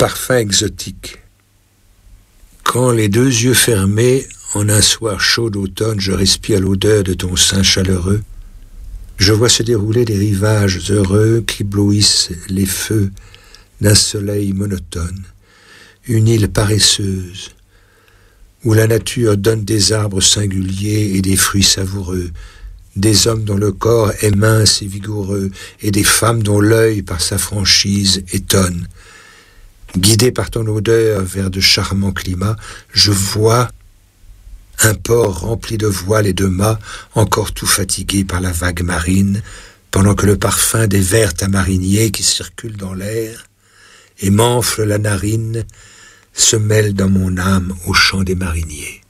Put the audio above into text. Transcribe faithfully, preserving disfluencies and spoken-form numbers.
parfum exotique. Quand les deux yeux fermés, en un soir chaud d'automne, je respire l'odeur de ton sein chaleureux, je vois se dérouler des rivages heureux qu'éblouissent les feux d'un soleil monotone, une île paresseuse, où la nature donne des arbres singuliers et des fruits savoureux, des hommes dont le corps est mince et vigoureux, et des femmes dont l'œil, par sa franchise, étonne. Guidé par ton odeur vers de charmants climats, je vois un port rempli de voiles et de mâts, encore tout fatigué par la vague marine, pendant que le parfum des vers tamariniers qui circulent dans l'air et m'enfle la narine se mêle dans mon âme au chant des mariniers.